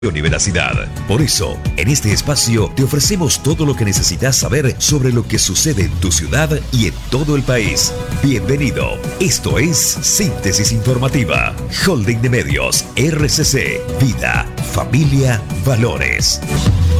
y veracidad. Por eso, en este espacio te ofrecemos todo lo que necesitas saber sobre lo que sucede en tu ciudad y en todo el país. Bienvenido. Esto es Síntesis Informativa. Holding de Medios, RCC. Vida, familia, valores.